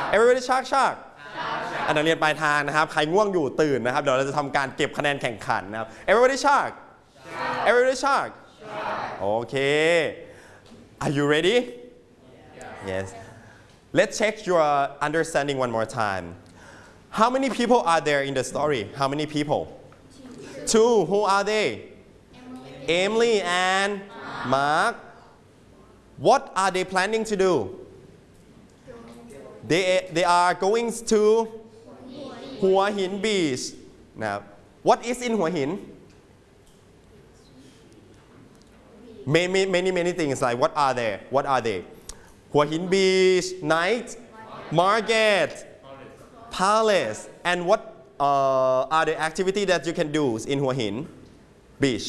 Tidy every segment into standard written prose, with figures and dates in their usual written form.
everybody shark shark อันนักเรียนปลายทางนะครับใครง่วงอยู่ตื่นนะครับเดี๋ยวเราจะทำการเก็บคะแนนแข่งขันนะครับ everybody shark everybody shark โอเค are you ready yes let's check your understanding one more time how many people are there in the story how many people two who are they Emily and Mark what are they planning to do they are going to หัวหิน beach นะครับ what is in หัวหิน many things like what are they หัวหิน beach night market palace and what are the activity that you can do in หัวหิน beach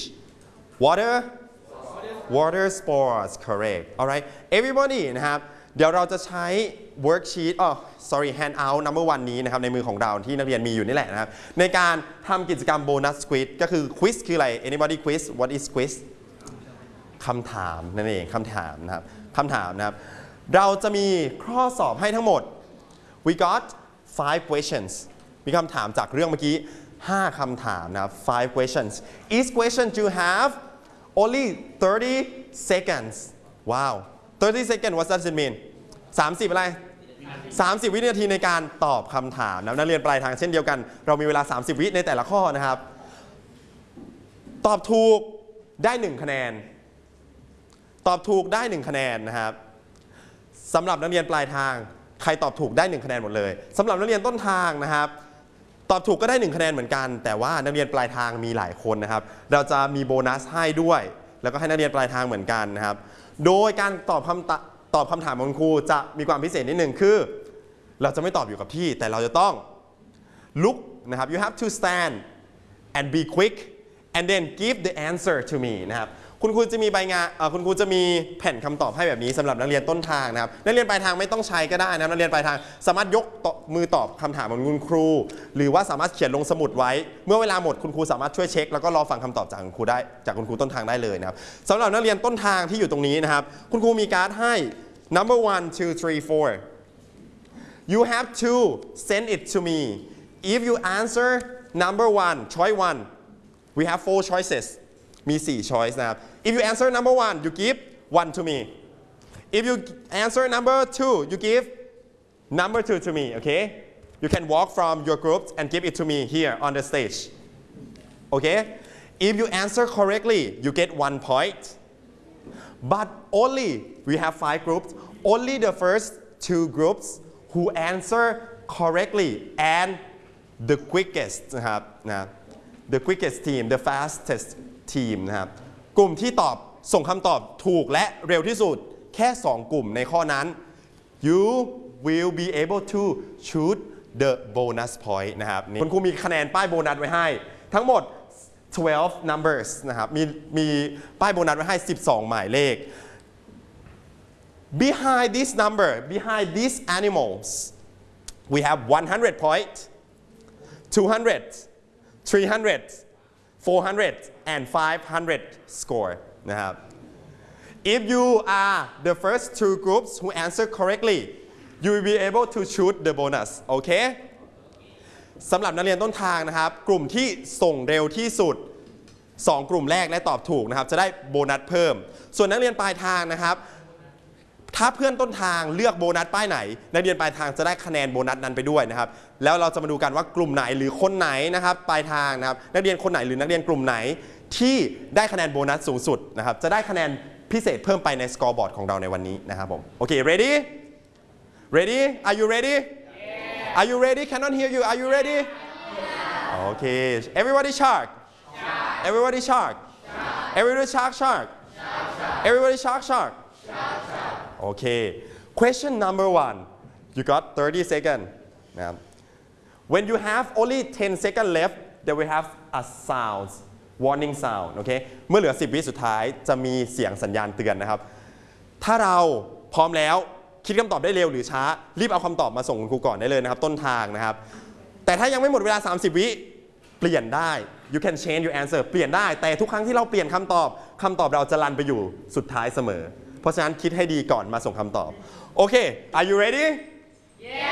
water sports correct alright everybody นะครับเดี๋ยวเราจะใช้ worksheet handout number 1 นี้นะครับในมือของเราที่นักเรียนมีอยู่นี่แหละนะครับในการทำกิจกรรม bonus quiz ก็คือ quiz คืออะไร anybody quiz what is quiz คำถามนั่นเองคำถามนะครับเราจะมีข้อสอบให้ทั้งหมด we got 5 questions มีคำถามจากเรื่องเมื่อกี้5คำถามนะครับ5 questions each question you have only 30 seconds wow 30 seconds what does it mean 30อะไร30 วินาทีในการตอบคำถามนักเรียนปลายทางเช่นเดียวกันเรามีเวลา30 วิในแต่ละข้อนะครับตอบถูกได้1คะแนนตอบถูกได้1คะแนนนะครับสำหรับนักเรียนปลายทางใครตอบถูกได้1คะแนนหมดเลยสำหรับนักเรียนต้นทางนะครับตอบถูกก็ได้1คะแนนเหมือนกันแต่ว่านักเรียนปลายทางมีหลายคนนะครับเราจะมีโบนัสให้ด้วยแล้วก็ให้นักเรียนปลายทางเหมือนกันนะครับโดยการตอบคำถามของคุณครูจะมีความพิเศษนิดหนึ่งคือเราจะไม่ตอบอยู่กับที่แต่เราจะต้อง look นะครับ you have to stand and be quick and then give the answer to me นะครับคุณครูจะมีใบงานคุณครูจะมีแผ่นคำตอบให้แบบนี้สำหรับนักเรียนต้นทางนะครับนักเรียนปลายทางไม่ต้องใช้ก็ได้นะนักเรียนปลายทางสามารถยกมือตอบคำถามของคุณครูหรือว่าสามารถเขียนลงสมุดไว้เมื่อเวลาหมดคุณครูสามารถช่วยเช็คแล้วก็รอฟังคำตอบจากคุณครูได้จากคุณครูต้นทางได้เลยนะครับสำหรับนักเรียนต้นทางที่อยู่ตรงนี้นะครับคุณครูมีการ์ดให้ number 1 2 3 4 you have to send it to me if you answer number 1 choice 1 we have 4 choicesมี4 choice นะครับ if you answer number 1 you give 1 to me if you answer number 2 you give number 2 to me okay you can walk from your group and give it to me here on the stage okay if you answer correctly you get 1 point but only we have 5 groups only the first 2 groups who answer correctly and the quickest นะครับthe quickest team the fastest team นะครับกลุ่มที่ส่งคำตอบถูกและเร็วที่สุดแค่2กลุ่มในข้อนั้น you will be able to shoot the bonus point นะครับคุณครูมีคะแนนป้ายโบนัสไว้ให้ทั้งหมด12 numbers นะครับมีป้ายโบนัสไว้ให้12หมายเลข behind this number behind these animals we have 100 point 200 300 400 and 500 score นะครับ if you are the first 2 groups who answer correctly you will be able to shoot the bonus โอเคสำหรับนักเรียนต้นทางนะครับกลุ่มที่ส่งเร็วที่สุด2กลุ่มแรกและตอบถูกนะครับจะได้โบนัสเพิ่มส่วนนักเรียนปลายทางนะครับถ้าเพื่อนต้นทางเลือกโบนัสป้ายไหนนักเรียนปลายทางจะได้คะแนนโบนัสนั้นไปด้วยนะครับแล้วเราจะมาดูกันว่ากลุ่มไหนหรือคนไหนนะครับปลายทางนะครับนักเรียนคนไหนหรือนักเรียนกลุ่มไหนที่ได้คะแนนโบนัสสูงสุดนะครับจะได้คะแนนพิเศษเพิ่มไปในสกอร์บอร์ดของเราในวันนี้นะครับผมโอเค ready are you ready are you ready cannot hear you are you ready okay everybody shark everybody shark everybody shark everybody shark okay question number 1 you got 30 seconds นะครับ when you have only 10 seconds left then we have a sound warning sound โอเคเมื่อเหลือ10 วิสุดท้ายจะมีเสียงสัญญาณเตือนนะครับถ้าเราพร้อมแล้วคิดคำตอบได้เร็วหรือช้ารีบเอาคำตอบมาส่งคุณครูก่อนได้เลยนะครับต้นทางนะครับแต่ถ้ายังไม่หมดเวลา30 วิเปลี่ยนได้ you can change your answer เปลี่ยนได้แต่ทุกครั้งที่เราเปลี่ยนคำตอบเราจะรันไปอยู่สุดท้ายเสมอเพราะฉะนั้นคิดให้ดีก่อนมาส่งคำตอบโอเค are you ready